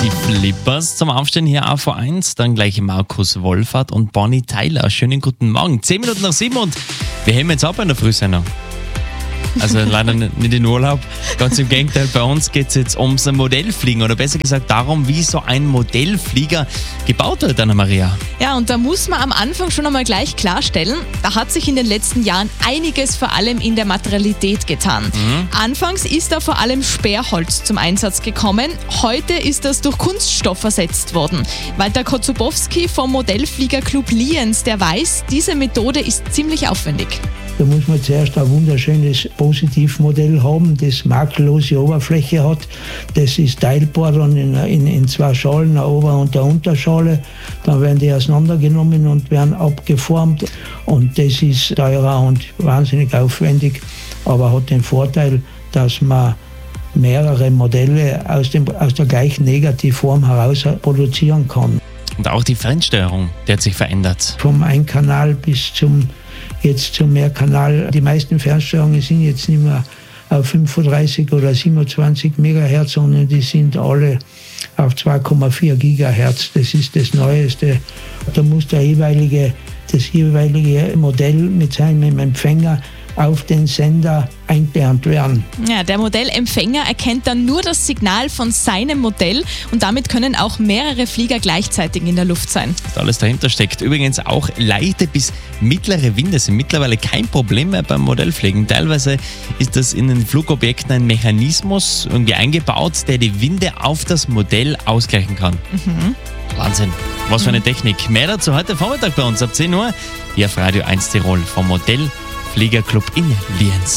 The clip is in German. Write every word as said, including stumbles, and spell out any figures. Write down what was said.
Die Flippers zum Aufstehen hier auf V eins, dann gleich Markus Wohlfahrt und Bonnie Tyler. Schönen guten Morgen. Zehn Minuten nach sieben und wir heben jetzt ab in der Frühsendung. Also leider nicht in Urlaub. Ganz im Gegenteil, bei uns geht es jetzt ums Modellfliegen oder besser gesagt darum, wie so ein Modellflieger gebaut wird, Anna-Maria. Ja, und da muss man am Anfang schon einmal gleich klarstellen, da hat sich in den letzten Jahren einiges vor allem in der Materialität getan. Mhm. Anfangs ist da vor allem Sperrholz zum Einsatz gekommen. Heute ist das durch Kunststoff ersetzt worden. Walter Kocubowski vom Modellfliegerclub Lienz, der weiß, diese Methode ist ziemlich aufwendig. Da muss man zuerst ein wunderschönes Positivmodell haben, das makellose Oberfläche hat. Das ist teilbar dann in, in, in zwei Schalen, eine Ober- und eine Unterschale. Dann werden die auseinandergenommen und werden abgeformt. Und das ist teurer und wahnsinnig aufwendig, aber hat den Vorteil, dass man mehrere Modelle aus, dem, aus der gleichen Negativform heraus produzieren kann. Und auch die Fernsteuerung, die hat sich verändert. Vom Einkanal bis zum jetzt zum Mehrkanal. Die meisten Fernsteuerungen sind jetzt nicht mehr auf fünfunddreißig oder siebenundzwanzig Megahertz, sondern die sind alle auf zwei Komma vier Gigahertz. Das ist das Neueste. Da muss der jeweilige, das jeweilige Modell mit seinem Empfänger auf den Sender eingelernt werden. Ja, der Modellempfänger erkennt dann nur das Signal von seinem Modell und damit können auch mehrere Flieger gleichzeitig in der Luft sein. Was alles dahinter steckt. Übrigens auch leichte bis mittlere Winde sind mittlerweile kein Problem mehr beim Modellfliegen. Teilweise ist das in den Flugobjekten ein Mechanismus irgendwie eingebaut, der die Winde auf das Modell ausgleichen kann. Mhm. Wahnsinn. Was für eine Technik. Mehr dazu heute Vormittag bei uns ab zehn Uhr hier auf Radio eins Tirol vom Modellfliegerclub in Lienz.